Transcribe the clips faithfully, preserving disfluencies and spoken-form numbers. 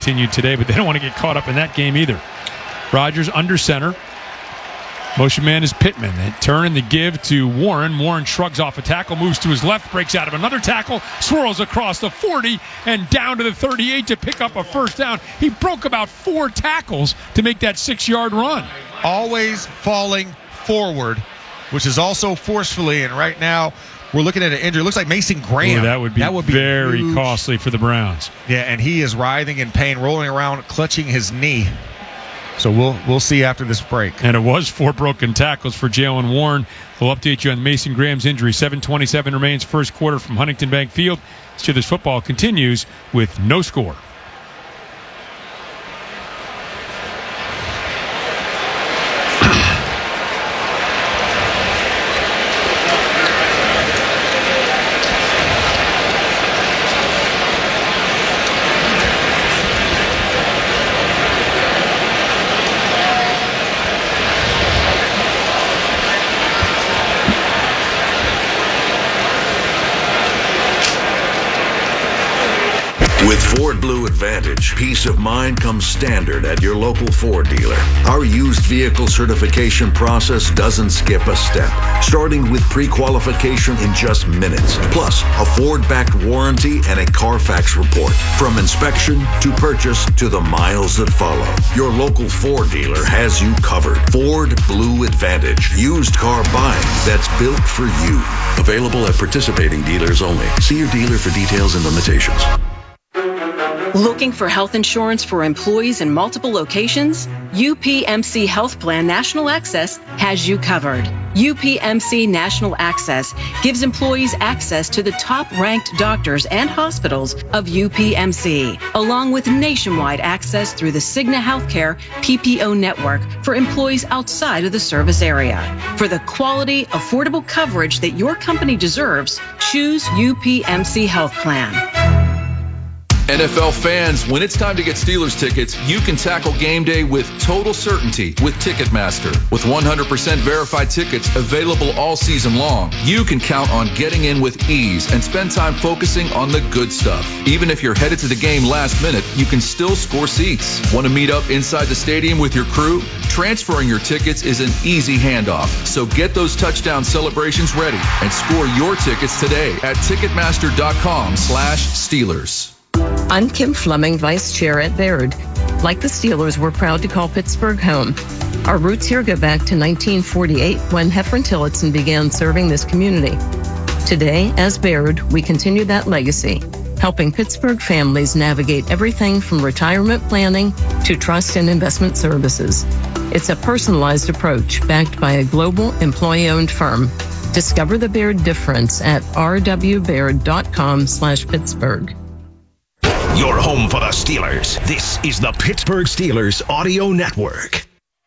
continued today, but they don't want to get caught up in that game either. Rodgers under center. Motion man is Pittman. They turn and the give to Warren. Warren shrugs off a tackle, moves to his left, breaks out of another tackle, swirls across the forty and down to the thirty-eight to pick up a first down. He broke about four tackles to make that six-yard run. Always falling forward, which is also forcefully, and right now we're looking at an injury. It looks like Mason Graham. Ooh, that would be, that would be very huge. Costly for the Browns. Yeah, and he is writhing in pain, rolling around, clutching his knee. So we'll we'll see after this break. And it was four broken tackles for Jaylen Warren. We'll update you on Mason Graham's injury. seven twenty-seven remains first quarter from Huntington Bank Field. Steelers football continues with no score. With Ford Blue Advantage, peace of mind comes standard at your local Ford dealer. Our used vehicle certification process doesn't skip a step, starting with pre-qualification in just minutes, plus a Ford-backed warranty and a Carfax report. From inspection to purchase to the miles that follow, your local Ford dealer has you covered. Ford Blue Advantage, used car buying that's built for you. Available at participating dealers only. See your dealer for details and limitations. Looking for health insurance for employees in multiple locations? U P M C Health Plan National Access has you covered. U P M C National Access gives employees access to the top-ranked doctors and hospitals of U P M C, along with nationwide access through the Cigna Healthcare P P O network for employees outside of the service area. For the quality, affordable coverage that your company deserves, choose U P M C Health Plan. N F L fans, when it's time to get Steelers tickets, you can tackle game day with total certainty with Ticketmaster. With one hundred percent verified tickets available all season long, you can count on getting in with ease and spend time focusing on the good stuff. Even if you're headed to the game last minute, you can still score seats. Want to meet up inside the stadium with your crew? Transferring your tickets is an easy handoff, so get those touchdown celebrations ready and score your tickets today at Ticketmaster.com slash Steelers. I'm Kim Fleming, Vice Chair at Baird. Like the Steelers, we're proud to call Pittsburgh home. Our roots here go back to nineteen forty-eight when Heffron Tillotson began serving this community. Today, as Baird, we continue that legacy, helping Pittsburgh families navigate everything from retirement planning to trust and investment services. It's a personalized approach backed by a global employee-owned firm. Discover the Baird difference at rwbaird.com slash Pittsburgh. Your home for the Steelers. This is the Pittsburgh Steelers Audio Network.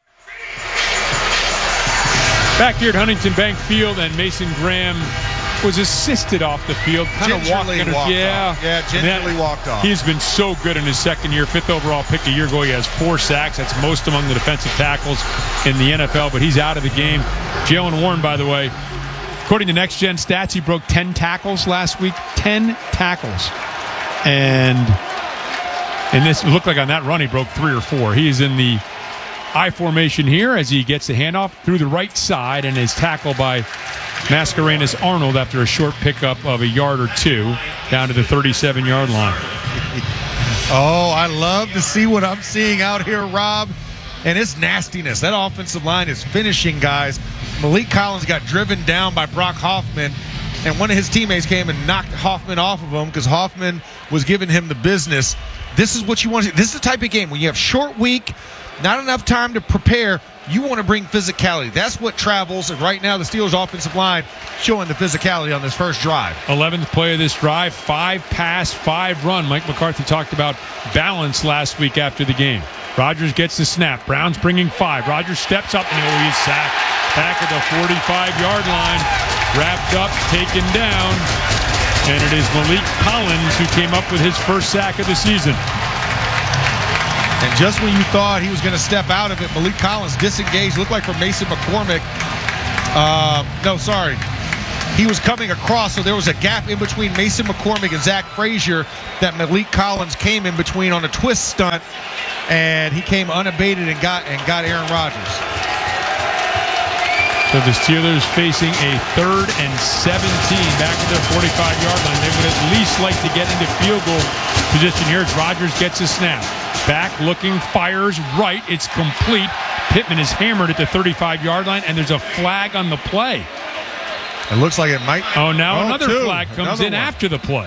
Back here at Huntington Bank Field, and Mason Graham was assisted off the field. Kind of walking. Yeah, off. yeah, gingerly walked off. He's been so good in his second year. Fifth overall pick a year ago. He has four sacks. That's most among the defensive tackles in the N F L, but he's out of the game. Jaylen Warren, by the way, according to Next Gen Stats, he broke ten tackles last week. ten tackles. And and this looked like on that run he broke three or four. He is in the I formation here as he gets the handoff through the right side and is tackled by Mascarenas Arnold after a short pickup of a yard or two down to the thirty-seven-yard line. Oh, I love to see what I'm seeing out here, Rob. And it's nastiness. That offensive line is finishing guys. Malik Collins got driven down by Brock Hoffman, and one of his teammates came and knocked Hoffman off of him because Hoffman was giving him the business. This is what you want to see. This is the type of game when you have short week, not enough time to prepare, you want to bring physicality. That's what travels, and right now the Steelers offensive line showing the physicality on this first drive. eleventh play of this drive, five pass, five run. Mike McCarthy talked about balance last week after the game. Rodgers gets the snap. Brown's bringing five. Rodgers steps up, and oh, he's sacked back at the forty-five-yard line. Wrapped up, taken down, and it is Malik Collins who came up with his first sack of the season. And just when you thought he was going to step out of it, Malik Collins disengaged. Looked like from Mason McCormick. Uh, no, sorry. he was coming across, so there was a gap in between Mason McCormick and Zach Frazier that Malik Collins came in between on a twist stunt, and he came unabated and got and got Aaron Rodgers. So the Steelers facing a third and seventeen back at their forty-five-yard line. They would at least like to get into field goal position here as Rodgers gets a snap. Back looking, fires right. It's complete. Pittman is hammered at the thirty-five-yard line, and there's a flag on the play. It looks like it might. Oh, now oh, another two. flag comes another in one. after the play.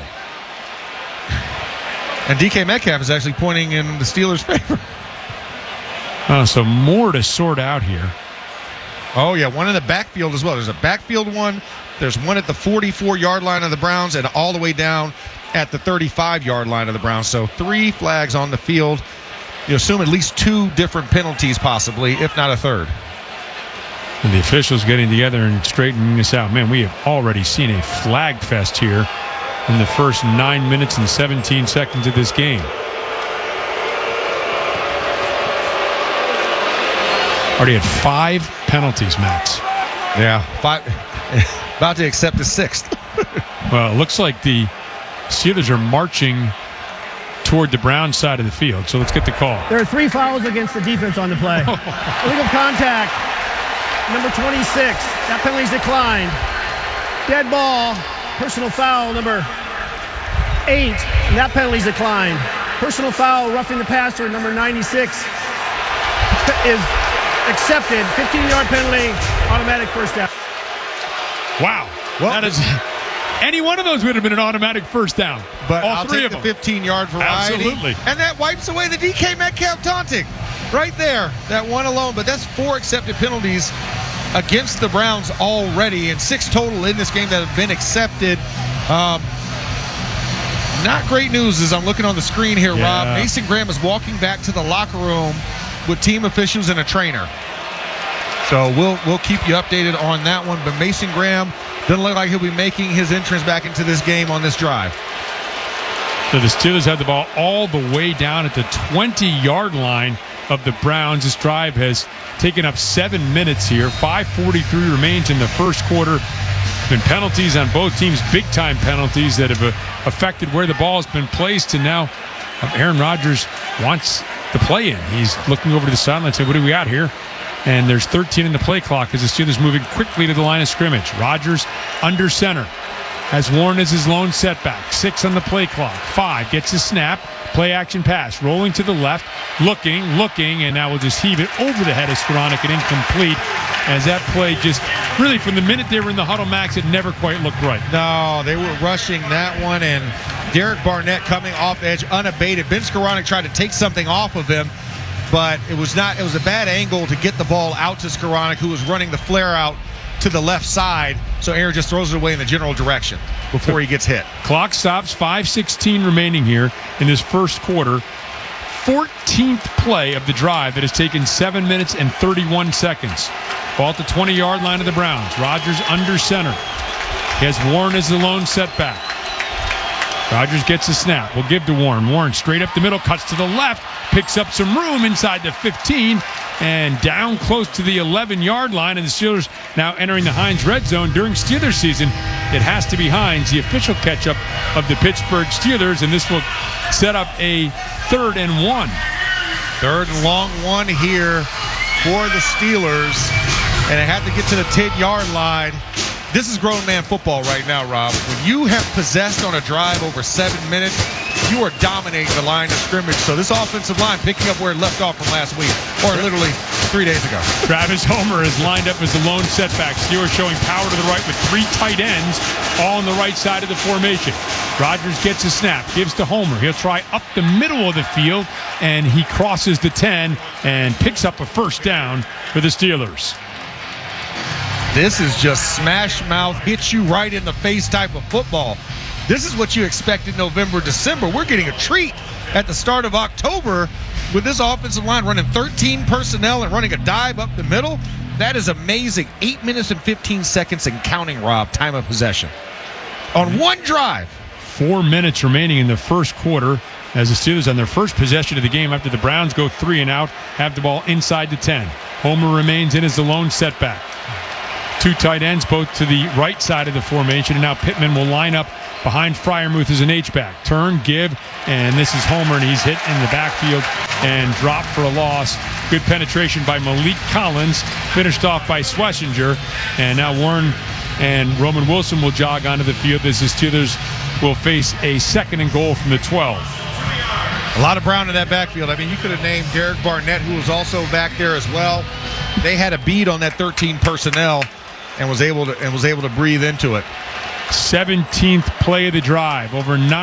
And D K Metcalf is actually pointing in the Steelers' favor. Oh, so more to sort out here. Oh, yeah, one in the backfield as well. There's a backfield one. There's one at the forty-four-yard line of the Browns and all the way down at the thirty-five-yard line of the Browns. So three flags on the field. You assume at least two different penalties possibly, if not a third. And the officials getting together and straightening this out. Man, we have already seen a flag fest here in the first nine minutes and seventeen seconds of this game. Already had five penalties, Max. Yeah, five. About to accept the sixth. Well, it looks like the Steelers are marching toward the Browns side of the field. So let's get the call. There are three fouls against the defense on the play. Illegal contact, number twenty-six. That penalty's declined. Dead ball, personal foul, number eight. And that penalty's declined. Personal foul, roughing the passer, number ninety-six, is accepted. fifteen-yard penalty, automatic first down. Wow. Well, that is... Any one of those would have been an automatic first down. But all I'll three take of the them. fifteen-yard variety. Absolutely. And that wipes away the D K Metcalf taunting. Right there. That one alone. But that's four accepted penalties against the Browns already, and six total in this game that have been accepted. Um, not great news as I'm looking on the screen here, yeah. Rob. Mason Graham is walking back to the locker room with team officials and a trainer. So we'll we'll keep you updated on that one. But Mason Graham doesn't look like he'll be making his entrance back into this game on this drive. So the Steelers have the ball all the way down at the twenty-yard line of the Browns. This drive has taken up seven minutes here. five forty-three remains in the first quarter. Been penalties on both teams, big-time penalties that have uh, affected where the ball has been placed. And now Aaron Rodgers wants the play in. He's looking over to the sideline and saying, what do we got here? And there's thirteen in the play clock as the Steelers moving quickly to the line of scrimmage. Rodgers under center. Has Warren as his lone setback. Six on the play clock. Five gets a snap. Play action pass. Rolling to the left. Looking, looking, and now we'll just heave it over the head of Skoranek and incomplete. As that play just really from the minute they were in the huddle, Max, it never quite looked right. No, they were rushing that one, and Derek Barnett coming off edge unabated. Ben Skoranek tried to take something off of him, but it was not. It was a bad angle to get the ball out to Skoranek, who was running the flare out to the left side, so Aaron just throws it away in the general direction before he gets hit. Clock stops, five sixteen remaining here in this first quarter. fourteenth play of the drive that has taken seven minutes and thirty-one seconds. Ball at the twenty-yard line of the Browns. Rodgers under center. He has Warren as the lone setback. Rodgers gets a snap. We'll give to Warren. Warren straight up the middle, cuts to the left, picks up some room inside the fifteen, and down close to the eleven-yard line. And the Steelers now entering the Heinz red zone. During Steelers season, it has to be Heinz, the official catch-up of the Pittsburgh Steelers, and this will set up a third and one. Third and long one here for the Steelers, and it had to get to the ten-yard line. This is grown man football right now, Rob. When you have possessed on a drive over seven minutes, you are dominating the line of scrimmage. So this offensive line picking up where it left off from last week, or literally three days ago. Travis Homer is lined up as the lone setback. Steelers showing power to the right with three tight ends all on the right side of the formation. Rodgers gets a snap, gives to Homer. He'll try up the middle of the field, and he crosses the ten and picks up a first down for the Steelers. This is just smash mouth, hit you right in the face type of football. This is what you expect in November, December. We're getting a treat at the start of October with this offensive line running thirteen personnel and running a dive up the middle. That is amazing. Eight minutes and fifteen seconds and counting, Rob, time of possession on one drive. Four minutes remaining in the first quarter as the Steelers on their first possession of the game after the Browns go three and out, have the ball inside the ten. Homer remains in as the lone setback. Two tight ends, both to the right side of the formation, and now Pittman will line up behind Freiermuth as an H-back. Turn, give, and this is Homer, and he's hit in the backfield and dropped for a loss. Good penetration by Malik Collins, finished off by Schlesinger, and now Warren and Roman Wilson will jog onto the field as the Steelers will face a second and goal from the twelve. A lot of Brown in that backfield. I mean, you could have named Derek Barnett, who was also back there as well. They had a beat on that thirteen personnel and was able to and was able to breathe into it. seventeenth play of the drive, over nine.